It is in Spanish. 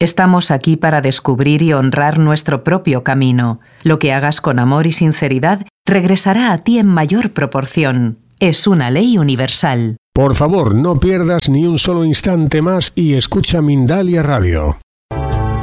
Estamos aquí para descubrir y honrar nuestro propio camino. Lo que hagas con amor y sinceridad regresará a ti en mayor proporción. Es una ley universal. Por favor, no pierdas ni un solo instante más y escucha Mindalia Radio.